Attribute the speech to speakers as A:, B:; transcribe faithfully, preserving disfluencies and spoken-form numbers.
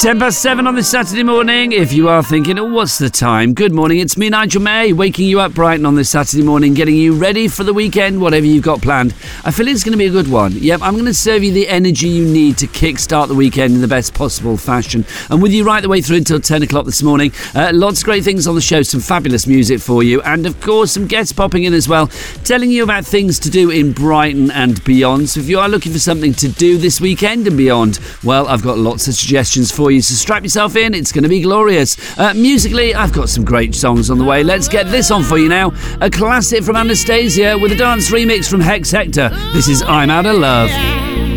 A: ten past seven on this Saturday morning. If you are thinking, oh, what's the time? Good morning, it's me, Nigel May, waking you up bright and on this Saturday morning, getting you ready for the weekend, whatever you've got planned. I feel it's going to be a good one. Yep, I'm going to serve you the energy you need to kickstart the weekend in the best possible fashion. And with you right the way through until ten o'clock this morning. Uh, lots of great things on the show, some fabulous music for you, and of course some guests popping in as well, telling you about things to do in Brighton and beyond. So if you are looking for something to do this weekend and beyond, well, I've got lots of suggestions for you, so strap yourself in, it's going to be glorious. Uh, musically, I've got some great songs on the way. Let's get this on for you now. A classic from Anastasia with a dance remix from Hex Hector. This is I'm Out of Love.